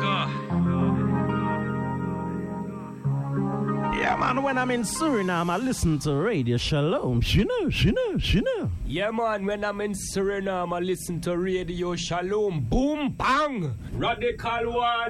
Yeah, man, when I'm in Suriname, I listen to Radio Shalom. She know. Yeah, man, when I'm in Suriname, I listen to Radio Shalom. Boom, bang! Radical one.